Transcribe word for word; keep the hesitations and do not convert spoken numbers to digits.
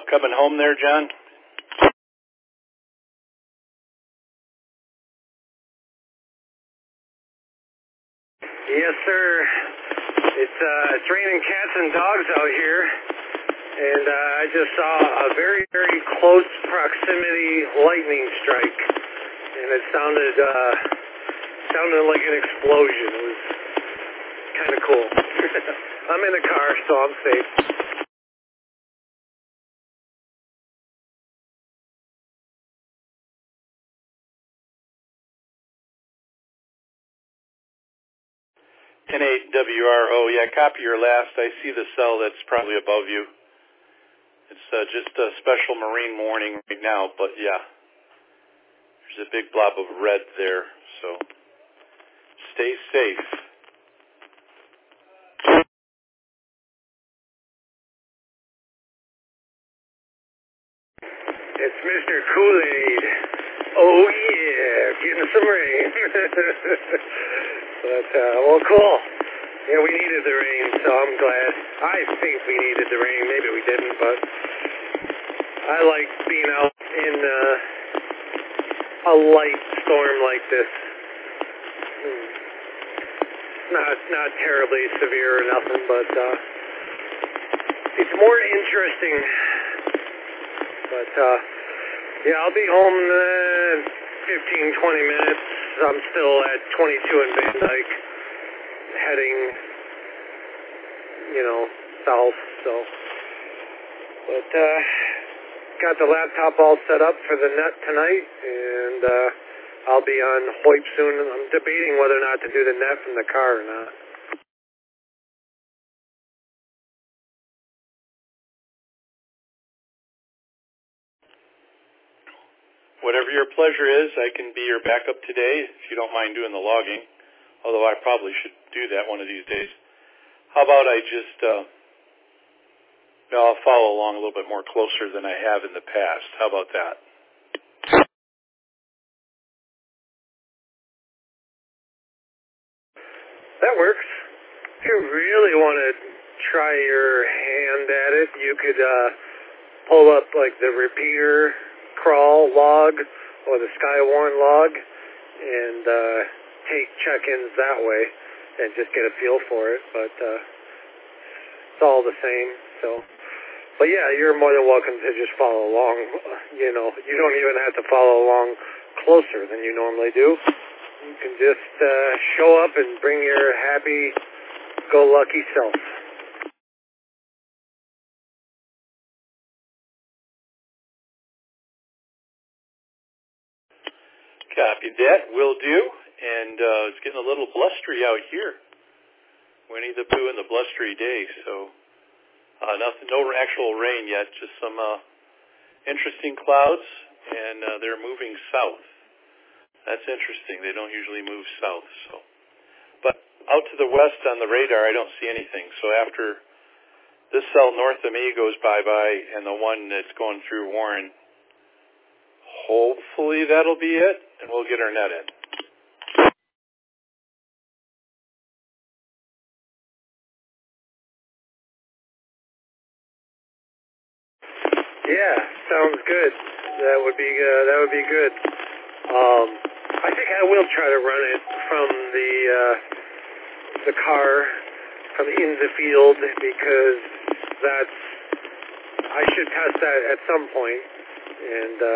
coming home there, John? Yes, sir. It's uh, it's raining cats and dogs out here, and uh, I just saw a very, very close proximity lightning strike, and it sounded uh, sounded like an explosion. It was kind of cool. I'm in the car, so I'm safe. ten eight W R O, yeah, copy your last. I see the cell that's probably above you. It's uh, just a special marine morning right now, but yeah. There's a big blob of red there, so stay safe. It's Mister Kool-Aid. Oh yeah, getting some rain. But, uh, well, cool. Yeah, we needed the rain, so I'm glad. I think we needed the rain. Maybe we didn't, but I like being out in uh, a light storm like this. Not not terribly severe or nothing, but uh, it's more interesting. But, uh, yeah, I'll be home in uh, fifteen, twenty minutes. I'm still at twenty-two in Van Dyke, heading, you know, south, so. But, uh, got the laptop all set up for the net tonight, and, uh, I'll be on Hoyt soon. I'm debating whether or not to do the net from the car or not. Whatever your pleasure is, I can be your backup today if you don't mind doing the logging, although I probably should do that one of these days. How about I just, uh, no, I'll follow along a little bit more closer than I have in the past. How about that? That works. If you really want to try your hand at it, you could uh, pull up like the repeater crawl log or the Skywarn log and uh, take check-ins that way and just get a feel for it. But uh, it's all the same. So, but yeah, you're more than welcome to just follow along. You know, you don't even have to follow along closer than you normally do. You can just uh, show up and bring your happy-go-lucky self. Copy that. Will do. And uh, it's getting a little blustery out here. Winnie the Pooh and the blustery day. So uh, nothing, no actual rain yet. Just some uh, interesting clouds, and uh, they're moving south. That's interesting. They don't usually move south. So, but out to the west on the radar, I don't see anything. So after this cell north of me goes bye-bye, and the one that's going through Warren, hopefully that'll be it, and we'll get our net in. Yeah, sounds good. That would be uh, that would be good. Um, I think I will try to run it from the uh, the car from in the field because that's I should test that at some point and. Uh,